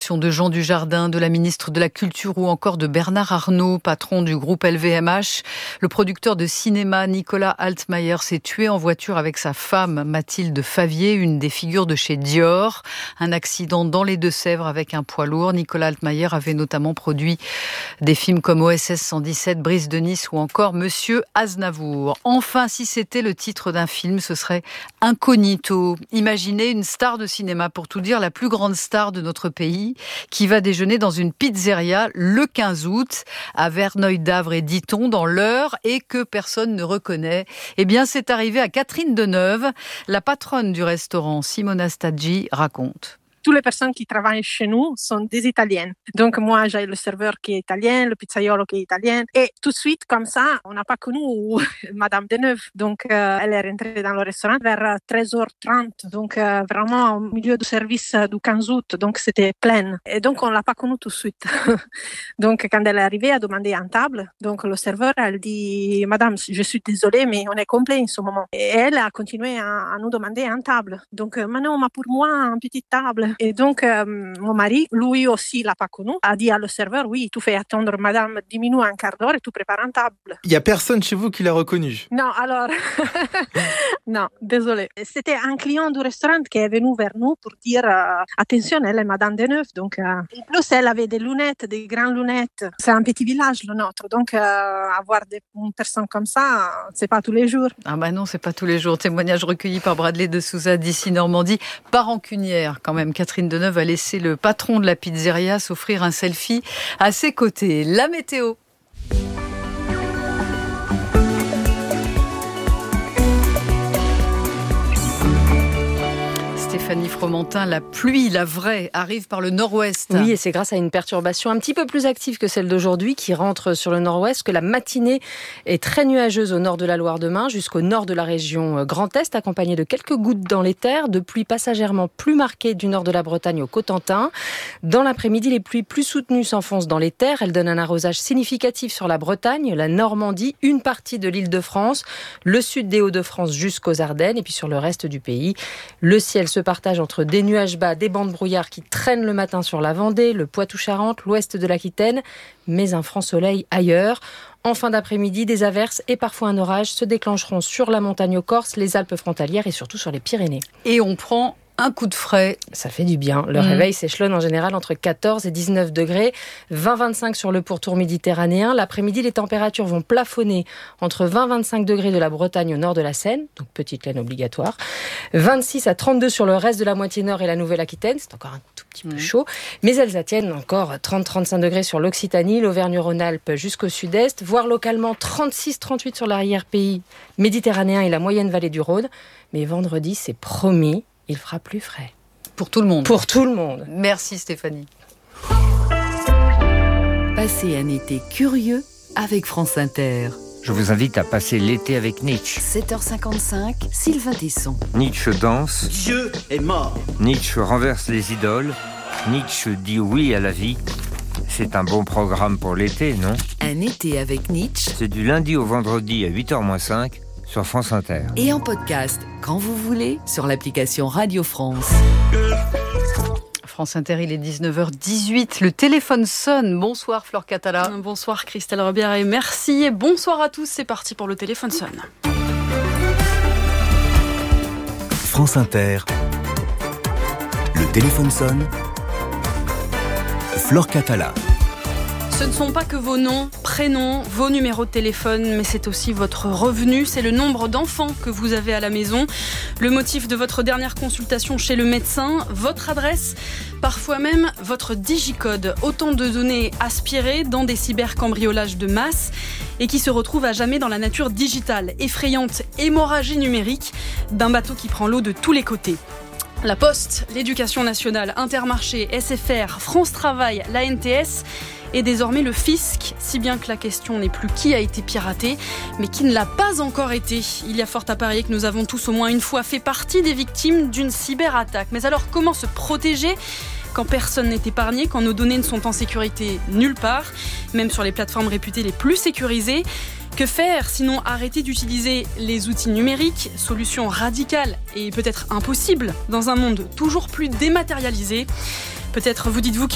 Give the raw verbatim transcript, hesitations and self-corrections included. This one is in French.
direction de Jean Dujardin, de la ministre de la Culture ou encore de Bernard Arnault, patron du groupe L V M H. Le producteur de cinéma Nicolas Altmaier s'est tué en voiture avec sa femme Mathilde Favier, une des figures de chez Dior. Un accident dans les Deux-Sèvres avec un poids lourd. Nicolas Altmaier avait notamment produit des films comme O S S cent dix-sept, Brise de Nice ou encore Monsieur Aznavour. Enfin, si c'était le titre d'un film, ce serait Incognito. Imaginez une star de cinéma, pour tout dire, la plus grande star de notre pays, qui va déjeuner dans une pizzeria le quinze août à Verneuil-d'Avre et Diton dans l'Eure et que personne ne reconnaît. Eh bien, c'est arrivé à Catherine Deneuve. La patronne du restaurant, Simona Staggi, raconte. Toutes les personnes qui travaillent chez nous sont des Italiennes. Donc moi, j'ai le serveur qui est italien, le pizzaiolo qui est italien. Et tout de suite, comme ça, on n'a pas connu Madame Deneuve. Donc euh, elle est rentrée dans le restaurant vers treize heures trente. Donc euh, vraiment au milieu du service du quinze août. Donc c'était plein. Et donc on ne l'a pas connue tout de suite. Donc quand elle est arrivée, elle a demandé un table. Donc le serveur, elle dit « Madame, je suis désolée, mais on est complet en ce moment. » Et elle a continué à, à nous demander un table. Donc euh, « Mais non, mais pour moi, une petite table. » Et donc, euh, mon mari, lui aussi, l'a pas connu, a dit à le serveur, oui, tu fais attendre madame dix minutes, un quart d'heure et tu prépares une table. Il n'y a personne chez vous qui l'a reconnu? Non, alors, non, désolé. C'était un client du restaurant qui est venu vers nous pour dire, euh, attention, elle est madame Deneuve. Donc, euh, en plus, elle avait des lunettes, des grandes lunettes. C'est un petit village, le nôtre. Donc, euh, avoir des, une personne comme ça, c'est pas tous les jours. Ah bah non, c'est pas tous les jours. Témoignage recueilli par Bradley de Souza d'ici Normandie. Pas rancunière, quand même. Catherine Deneuve a laissé le patron de la pizzeria s'offrir un selfie à ses côtés. La météo. Stéphanie Fromentin, la pluie, la vraie, arrive par le nord-ouest. Oui, et c'est grâce à une perturbation un petit peu plus active que celle d'aujourd'hui qui rentre sur le nord-ouest que la matinée est très nuageuse au nord de la Loire demain, jusqu'au nord de la région Grand Est, accompagnée de quelques gouttes dans les terres, de pluies passagèrement plus marquées du nord de la Bretagne au Cotentin. Dans l'après-midi, les pluies plus soutenues s'enfoncent dans les terres. Elles donnent un arrosage significatif sur la Bretagne, la Normandie, une partie de l'Île-de-France, le sud des Hauts-de-France jusqu'aux Ardennes, et puis sur le reste du pays. Le ciel se partage entre des nuages bas, des bancs de brouillard qui traînent le matin sur la Vendée, le Poitou-Charentes, l'ouest de l'Aquitaine, mais un franc soleil ailleurs. En fin d'après-midi, des averses et parfois un orage se déclencheront sur la montagne corse, les Alpes frontalières et surtout sur les Pyrénées. Et on prend un coup de frais. Ça fait du bien. Le mmh. réveil s'échelonne en général entre quatorze et dix-neuf degrés, vingt à vingt-cinq sur le pourtour méditerranéen. L'après-midi, les températures vont plafonner entre vingt à vingt-cinq degrés de la Bretagne au nord de la Seine, donc petite laine obligatoire, vingt-six à trente-deux sur le reste de la moitié nord et la Nouvelle-Aquitaine, c'est encore un tout petit peu mmh. chaud, mais Alsacienne encore trente à trente-cinq degrés sur l'Occitanie, l'Auvergne-Rhône-Alpes jusqu'au sud-est, voire localement trente-six à trente-huit sur l'arrière-pays méditerranéen et la moyenne vallée du Rhône. Mais vendredi, c'est promis, il fera plus frais. Pour tout le monde. Pour tout le monde. Merci Stéphanie. Passez un été curieux avec France Inter. Je vous invite à passer l'été avec Nietzsche. sept heures cinquante-cinq, Sylvain Tesson. Nietzsche danse. Dieu est mort. Nietzsche renverse les idoles. Nietzsche dit oui à la vie. C'est un bon programme pour l'été, non? Un été avec Nietzsche. C'est du lundi au vendredi à huit heures moins cinq. Sur France Inter. Et en podcast, quand vous voulez, sur l'application Radio France. France Inter, il est dix-neuf heures dix-huit. Le téléphone sonne. Bonsoir Flore Catala. Bonsoir Christelle Robillard et merci. Et bonsoir à tous. C'est parti pour le téléphone sonne. France Inter. Le téléphone sonne. Flore Catala. Ce ne sont pas que vos noms, prénoms, vos numéros de téléphone, mais c'est aussi votre revenu, c'est le nombre d'enfants que vous avez à la maison, le motif de votre dernière consultation chez le médecin, votre adresse, parfois même votre digicode. Autant de données aspirées dans des cybercambriolages de masse et qui se retrouvent à jamais dans la nature digitale. Effrayante hémorragie numérique d'un bateau qui prend l'eau de tous les côtés. La Poste, l'Éducation nationale, Intermarché, S F R, France Travail, l'A N T S et désormais le fisc, si bien que la question n'est plus qui a été piraté, mais qui ne l'a pas encore été. Il y a fort à parier que nous avons tous au moins une fois fait partie des victimes d'une cyberattaque. Mais alors comment se protéger quand personne n'est épargné, quand nos données ne sont en sécurité nulle part, même sur les plateformes réputées les plus sécurisées? Que faire sinon arrêter d'utiliser les outils numériques, solution radicale et peut-être impossible dans un monde toujours plus dématérialisé? Peut-être vous dites-vous qu'il